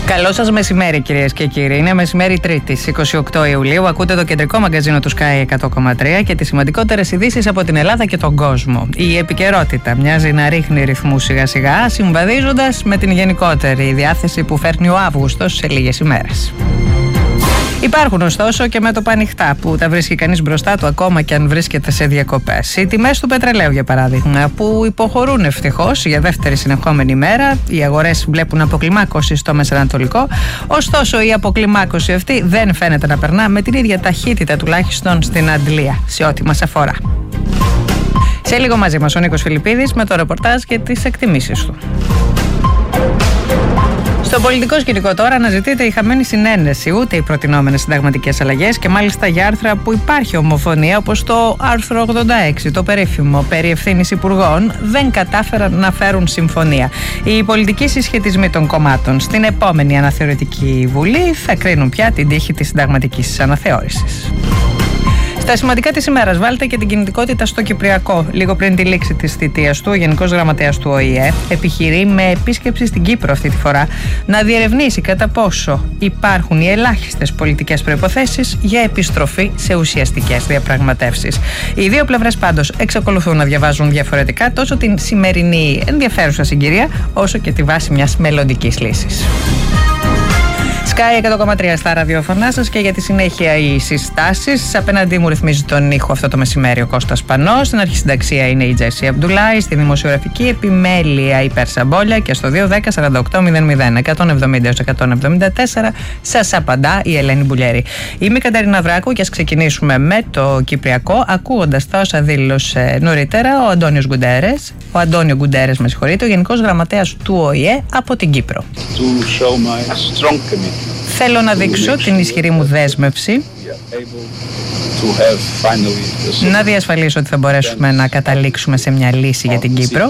Καλό σας μεσημέρι, κυρίες και κύριοι. Είναι μεσημέρι Τρίτης, 28 Ιουλίου. Ακούτε το κεντρικό μαγκαζίνο του Sky 100,3 και τις σημαντικότερες ειδήσεις από την Ελλάδα και τον κόσμο. Η επικαιρότητα μοιάζει να ρίχνει ρυθμούς σιγά-σιγά, συμβαδίζοντας με την γενικότερη διάθεση που φέρνει ο Αύγουστος σε λίγες ημέρες. Υπάρχουν ωστόσο και μέτωπα ανοιχτά που τα βρίσκει κανείς μπροστά του ακόμα και αν βρίσκεται σε διακοπές. Οι τιμές του πετρελαίου, για παράδειγμα, που υποχωρούν ευτυχώς για δεύτερη συνεχόμενη μέρα. Οι αγορές βλέπουν αποκλιμάκωση στο Μεσανατολικό. Ωστόσο, η αποκλιμάκωση αυτή δεν φαίνεται να περνά με την ίδια ταχύτητα, τουλάχιστον στην Αντλία, σε ό,τι μας αφορά. Σε λίγο μαζί μας ο Νίκος Φιλιππίδης με το ρεπορτάζ και τις εκτιμήσεις του. Στο πολιτικό σκηνικό τώρα αναζητείται η χαμένη συνένεση, ούτε οι προτινόμενες συνταγματικές αλλαγές και μάλιστα για άρθρα που υπάρχει ομοφωνία, όπως το άρθρο 86, το περίφημο περί ευθύνης υπουργών, δεν κατάφεραν να φέρουν συμφωνία. Οι πολιτικοί συσχετισμοί των κομμάτων στην επόμενη αναθεωρητική βουλή θα κρίνουν πια την τύχη της συνταγματικής αναθεώρησης. Στα σημαντικά της ημέρας, βάλτε και την κινητικότητα στο Κυπριακό. Λίγο πριν τη λήξη της θητείας του, ο Γενικός Γραμματέας του ΟΗΕ επιχειρεί με επίσκεψη στην Κύπρο αυτή τη φορά να διερευνήσει κατά πόσο υπάρχουν οι ελάχιστες πολιτικές προϋποθέσεις για επιστροφή σε ουσιαστικές διαπραγματεύσεις. Οι δύο πλευρές πάντως εξακολουθούν να διαβάζουν διαφορετικά τόσο την σημερινή ενδιαφέρουσα συγκυρία, όσο και τη βάση μιας μελλοντικής λύσης. Sky 100,3 στα ραδιόφωνά σας και για τη συνέχεια οι συστάσεις. Απέναντί μου ρυθμίζει τον ήχο αυτό το μεσημέρι ο Κώστας Πανός. Στην αρχισυνταξία είναι η Τζέσι Αμπντουλάη. Στη δημοσιογραφική επιμέλεια η Πέρσα Μπόλια. Και στο 210-48-00-170-174 σας απαντά η Ελένη Μπουλιέρη. Είμαι η Κατερίνα Βράκου και ας ξεκινήσουμε με το Κυπριακό, ακούγοντας τα όσα δήλωσε νωρίτερα ο Αντώνιο Γκουντέρες, ο Γενικός Γραμματέας του ΟΗΕ από την Κύπρο. Θέλω να δείξω την ισχυρή μου δέσμευση, να διασφαλίσω ότι θα μπορέσουμε να καταλήξουμε σε μια λύση για την Κύπρο.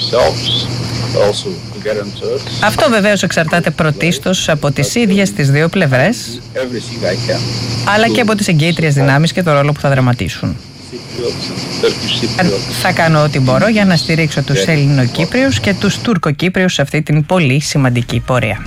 Αυτό βεβαίως εξαρτάται πρωτίστως από τις ίδιες τις δύο πλευρές, αλλά και από τις εγκύτριες δυνάμεις και το ρόλο που θα δραματίσουν. Θα κάνω ό,τι μπορώ για να στηρίξω τους Ελληνοκύπριους και τους Τουρκοκύπριους σε αυτή την πολύ σημαντική πορεία.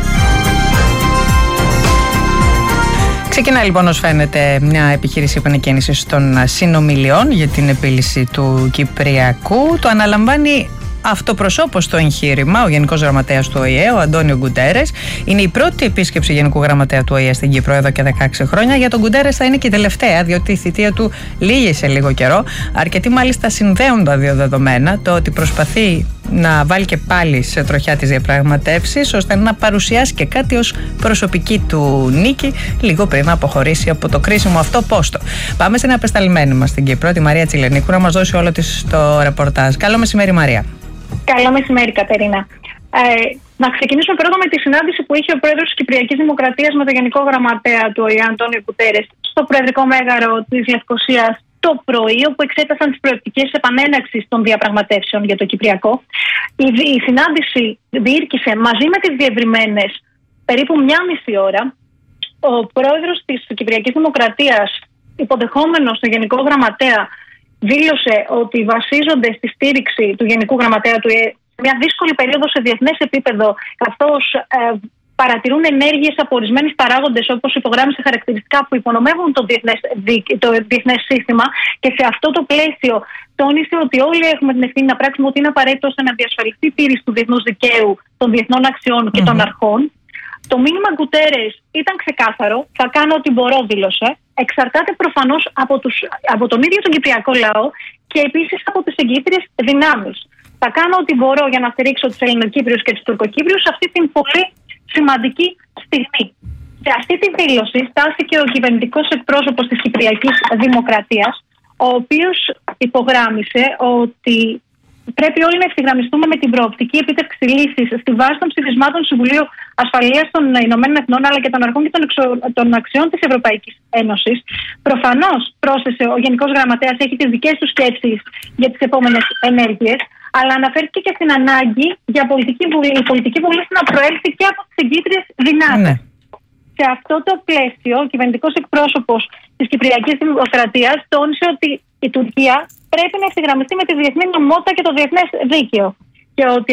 Ξεκινάει λοιπόν, ως φαίνεται, μια επιχείρηση επανεκκίνησης των συνομιλιών για την επίλυση του Κυπριακού. Το αναλαμβάνει αυτοπροσώπως το εγχείρημα ο Γενικός Γραμματέας του ΟΗΕ, ο Αντώνιο Γκουντέρες. Είναι η πρώτη επίσκεψη Γενικού Γραμματέα του ΟΗΕ στην Κύπρο εδώ και 16 χρόνια. Για τον Γκουντέρες θα είναι και η τελευταία, διότι η θητεία του λύγει σε λίγο καιρό. Αρκετοί μάλιστα συνδέουν τα δύο δεδομένα, το ότι προσπαθεί να βάλει και πάλι σε τροχιά τις διαπραγματεύσεις, ώστε να παρουσιάσει και κάτι ως προσωπική του νίκη, λίγο πριν να αποχωρήσει από το κρίσιμο αυτό πόστο. Πάμε στην απεσταλμένη μας στην Κύπρο, τη Μαρία Τσιλενίκου, να μας δώσει όλο της το ρεπορτάζ. Καλό μεσημέρι, Μαρία. Καλό μεσημέρι, Κατερίνα. Να ξεκινήσουμε πρώτα με τη συνάντηση που είχε ο πρόεδρος της Κυπριακής Δημοκρατίας με τον Γενικό Γραμματέα του ΟΗΕ, Αντώνιο Γκουντέρες, στο Προεδρικό Μέγαρο της Λευκωσίας το πρωί, όπου εξέτασαν τις προεπτικές επανέναρξης των διαπραγματεύσεων για το Κυπριακό. Η συνάντηση διήρκησε μαζί με τις διευρυμένες περίπου 1,5 ώρα. Ο πρόεδρος της Κυπριακής Δημοκρατίας, υποδεχόμενος τον Γενικό Γραμματέα, δήλωσε ότι βασίζονται στη στήριξη του Γενικού Γραμματέα του ΟΗΕ μια δύσκολη περίοδο σε διεθνές επίπεδο, καθώς παρατηρούν ενέργειες από ορισμένους παράγοντες, όπως υπογράμμισε χαρακτηριστικά που υπονομεύουν το διεθνές σύστημα, και σε αυτό το πλαίσιο τόνισε ότι όλοι έχουμε την ευθύνη να πράξουμε ότι είναι απαραίτητο ώστε να διασφαλιστεί η τήρηση του διεθνούς δικαίου, των διεθνών αξιών και των αρχών. Το μήνυμα Γκουντέρες ήταν ξεκάθαρο. Θα κάνω ό,τι μπορώ, δήλωσε. Εξαρτάται προφανώς από τον ίδιο τον Κυπριακό λαό και επίσης από τις εγκύτριες δυνάμεις. Θα κάνω ό,τι μπορώ για να στηρίξω τους Ελληνοκύπριους και τους Τουρκοκύπριους σε αυτή την πολύ σημαντική στιγμή. Σε αυτή τη δήλωση στάθηκε ο κυβερνητικός εκπρόσωπος της Κυπριακής Δημοκρατίας, ο οποίος υπογράμμισε ότι πρέπει όλοι να ευθυγραμμιστούμε με την προοπτική επίτευξη λύσης στη βάση των ψηφισμάτων του Συμβουλίου Ασφαλείας των Ηνωμένων Εθνών, αλλά και των αρχών και των αξιών της Ευρωπαϊκής Ένωσης. Προφανώς, πρόσθεσε ο Γενικός Γραμματέας, έχει τις δικές του σκέψεις για τις επόμενες ενέργειες, αλλά αναφέρθηκε και στην ανάγκη για η πολιτική βούληση να προέλθει και από τις εγκύτριες δυνάμεις. Ναι. Σε αυτό το πλαίσιο, ο κυβερνητικός εκπρόσωπος της Κυπριακής Δημοκρατίας τόνισε ότι η Τουρκία πρέπει να ευθυγραμμιστεί με τη διεθνή νομιμότητα και το διεθνές δίκαιο και ότι